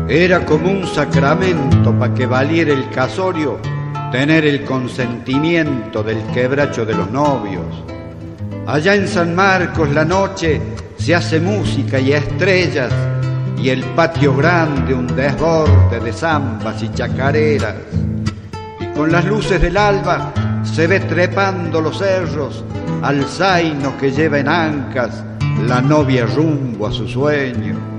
Era como un sacramento pa' que valiera el casorio tener el consentimiento del quebracho de los novios. Allá en San Marcos la noche se hace música y estrellas, y el patio grande un desborde de zambas y chacareras. Y con las luces del alba se ve trepando los cerros al zaino que lleva en ancas la novia rumbo a su sueño.